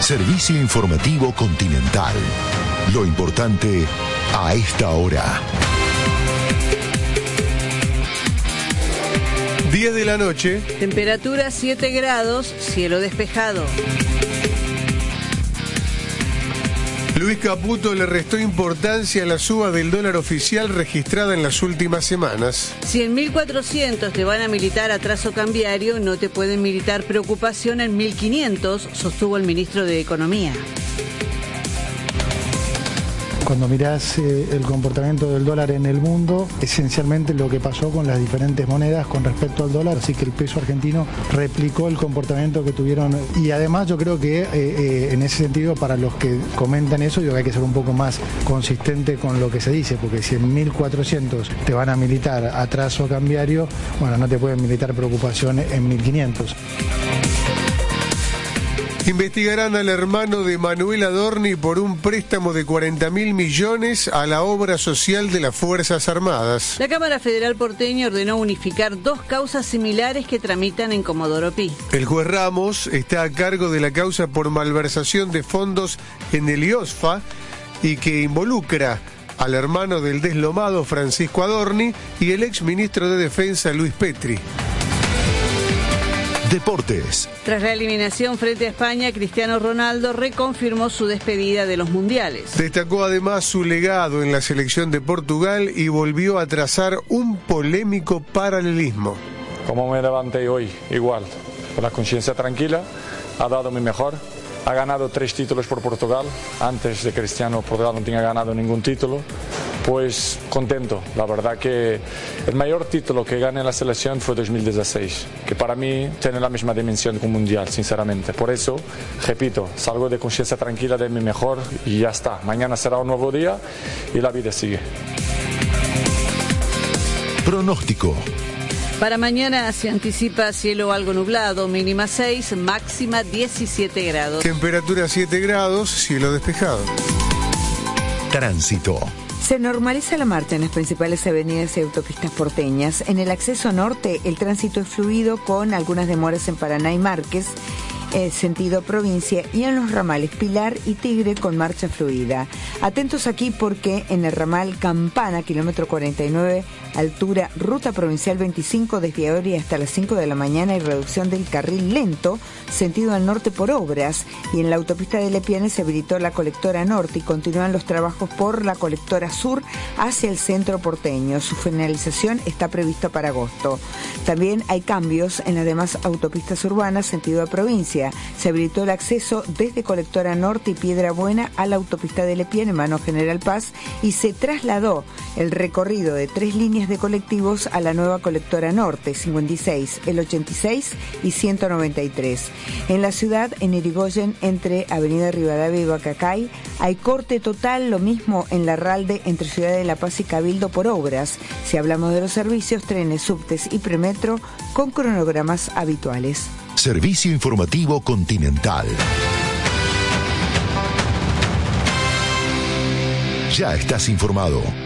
Servicio informativo Continental. Lo importante a esta hora. 10 de la noche. Temperatura 7 grados, cielo despejado. Luis Caputo le restó importancia a la suba del dólar oficial registrada en las últimas semanas. Si en 1.400 te van a militar atraso cambiario, no te pueden militar preocupación en 1.500, sostuvo el ministro de Economía. Cuando mirás el comportamiento del dólar en el mundo, esencialmente lo que pasó con las diferentes monedas con respecto al dólar, así que el peso argentino replicó el comportamiento que tuvieron. Y además yo creo que en ese sentido, para los que comentan eso, yo creo que hay que ser un poco más consistente con lo que se dice, porque si en 1.400 te van a militar atraso cambiario, bueno, no te pueden militar preocupación en 1.500. Investigarán al hermano de Manuel Adorni por un préstamo de 40.000 millones a la obra social de las Fuerzas Armadas. La Cámara Federal porteña ordenó unificar dos causas similares que tramitan en Comodoro Pi. El juez Ramos está a cargo de la causa por malversación de fondos en el IOSFA y que involucra al hermano del deslomado Francisco Adorni y el exministro de Defensa Luis Petri. Deportes. Tras la eliminación frente a España, Cristiano Ronaldo reconfirmó su despedida de los mundiales. Destacó además su legado en la selección de Portugal y volvió a trazar un polémico paralelismo. Como me levanté hoy, igual, con la conciencia tranquila, ha dado mi mejor. Ha ganado 3 títulos por Portugal. Antes de Cristiano, Portugal no tenía ganado ningún título. Pues contento. La verdad que el mayor título que gané en la selección fue 2016, que para mí tiene la misma dimensión que un mundial, sinceramente. Por eso, repito, salgo de conciencia tranquila de mi mejor y ya está. Mañana será un nuevo día y la vida sigue. Pronóstico. Para mañana se anticipa cielo algo nublado, mínima 6, máxima 17 grados. Temperatura 7 grados, cielo despejado. Tránsito. Se normaliza la marcha en las principales avenidas y autopistas porteñas. En el acceso norte, el tránsito es fluido con algunas demoras en Paraná y Márquez, sentido provincia, y en los ramales Pilar y Tigre con marcha fluida. Atentos aquí porque en el ramal Campana, kilómetro 49, altura Ruta Provincial 25, desde ahora y hasta las 5 de la mañana, hay reducción del carril lento, sentido al norte por obras, y en la autopista de Lepiane se habilitó la colectora norte y continúan los trabajos por la colectora sur hacia el centro porteño. Su finalización está prevista para agosto. También hay cambios en las demás autopistas urbanas, sentido a provincia. Se habilitó el acceso desde Colectora Norte y Piedra Buena a la autopista de Lepiane, mano General Paz, y se trasladó el recorrido de 3 líneas de colectivos a la nueva Colectora Norte, 56, el 86 y 193. En la ciudad, en Irigoyen, entre Avenida Rivadavia y Bacacay, hay corte total, lo mismo en Larralde, entre Ciudad de La Paz y Cabildo, por obras. Si hablamos de los servicios, trenes, subtes y premetro con cronogramas habituales. Servicio informativo Continental. Ya estás informado.